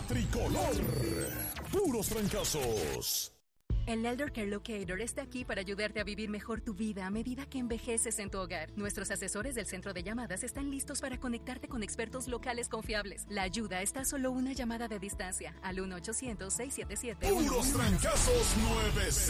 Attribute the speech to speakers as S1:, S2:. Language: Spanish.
S1: tricolor. Puros trancazos.
S2: El Elder Care Locator está aquí para ayudarte a vivir mejor tu vida a medida que envejeces en tu hogar. Nuestros asesores del centro de llamadas están listos para conectarte con expertos locales confiables. La ayuda está a solo una llamada de distancia al 1-800-677.
S1: Puros trancazos 9.